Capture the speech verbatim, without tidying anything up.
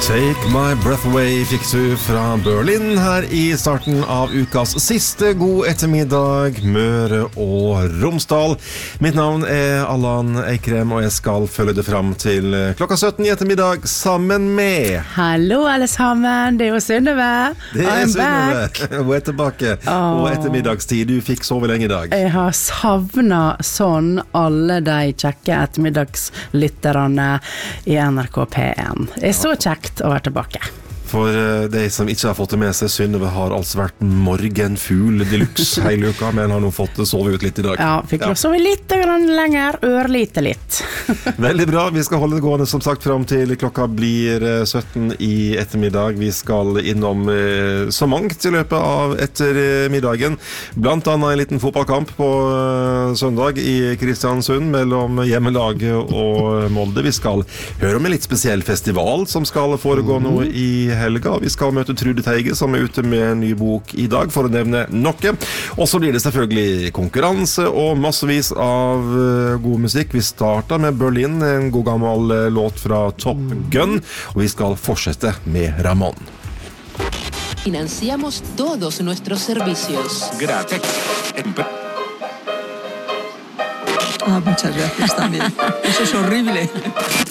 Take My Breath Away fikk du fra Berlin her i starten av ukas siste god ettermiddag, Møre og Romsdal. Mitt navn er Allan Eikrem, og jeg skal følge det frem til klokka sytten i ettermiddag sammen med... Hallo alle sammen, det er jo Synnøve. Det er Synnøve, hun er tilbake. Oh. Og ettermiddagstid, du fikk sove lenge i dag. Jeg har savnet sånn alle de kjekke ettermiddagslytterne i N R K P en. Det er så kjekt å være tilbake. For de som ikke har fått det med seg, Synnøve har altså vært morgenfugl deluxe hele uka, men har nå fått sove ut litt i dag. Ja, fikk lov å sove litt lenger, ørlite litt. Veldig bra, vi skal holde det gående som sagt frem til klokka blir sytten i ettermiddag. Vi skal innom så mangt i løpet av ettermiddagen, blant annet en liten fotballkamp på søndag i Kristiansund mellom hjemmelaget og Molde. Vi skal høre om en litt spesiell festival som skal foregå nå i helga. Vi skal møte Trude Teige, som er ute med en ny bok i dag, for å nevne noe. Og så blir det selvfølgelig konkurranse og massevis av god musikk. Vi starter med Berlin, en god gammel låt fra Top Gun, og vi skal fortsette med Ramón. Financiamos todos nuestros servicios. Gracias. Ah, muchas gracias también. Eso es horrible.